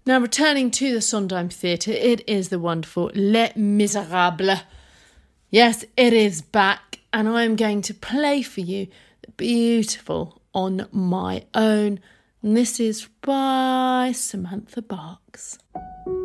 Now, returning to the Sondheim Theatre, it is the wonderful Les Miserables. Yes, it is back, and I am going to play for you the beautiful On My Own. And this is by Samantha Barks.